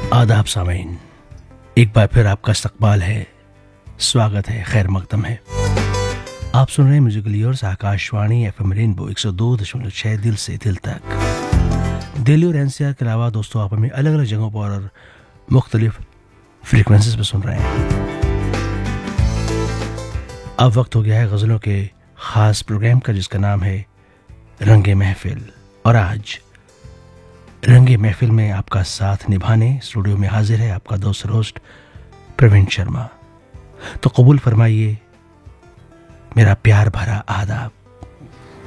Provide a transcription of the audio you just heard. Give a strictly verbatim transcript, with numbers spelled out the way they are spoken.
आदाब सामीन, एक बार फिर आपका इस्तकबाल है, स्वागत है, खैर मकदम है। आप सुन रहे हैं musical years, Akashvani FM rainbow एक सौ दो दशमलव छह दिल से दिल तक। दिल्ली और एनसीआर के अलावा दोस्तों आप हमें अलग अलग जगहों पर और मुख्तलिफ फ्रीक्वेंसीज पर सुन रहे हैं। अब वक्त हो गया है गज़लों के ख़ास प्रोग्राम का, जिसका नाम है रंगे महफिल। और आज रंगे महफिल में आपका साथ निभाने स्टूडियो में हाजिर है आपका दोस्त रोस्ट प्रवीण शर्मा। तो कबूल फरमाइए मेरा प्यार भरा आदाब।